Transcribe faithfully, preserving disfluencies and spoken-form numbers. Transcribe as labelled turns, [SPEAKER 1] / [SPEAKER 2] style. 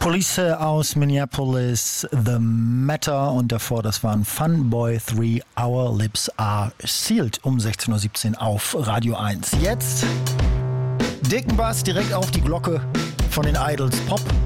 [SPEAKER 1] Police aus Minneapolis, The Matter, und davor, das waren Funboy drei, Our Lips Are Sealed, um sechzehn Uhr siebzehn auf Radio eins. Jetzt dicken Bass direkt auf die Glocke von den Idols, Pop